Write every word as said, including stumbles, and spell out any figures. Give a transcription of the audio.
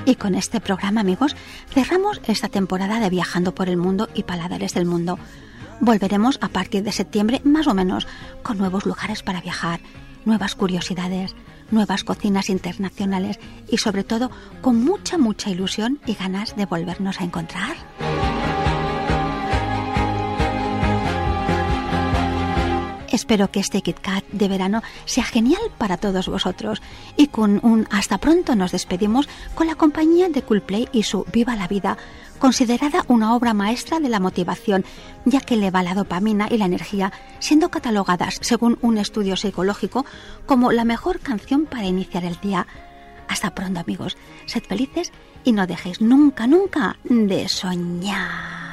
Y con este programa, amigos, cerramos esta temporada de Viajando por el Mundo y Paladares del Mundo. Volveremos a partir de septiembre, más o menos, con nuevos lugares para viajar, nuevas curiosidades, nuevas cocinas internacionales y, sobre todo, con mucha, mucha ilusión y ganas de volvernos a encontrar. Espero que este KitKat de verano sea genial para todos vosotros y con un hasta pronto nos despedimos con la compañía de Coolplay y su Viva la Vida, considerada una obra maestra de la motivación, ya que eleva la dopamina y la energía, siendo catalogadas, según un estudio psicológico, como la mejor canción para iniciar el día. Hasta pronto, amigos. Sed felices y no dejéis nunca, nunca de soñar.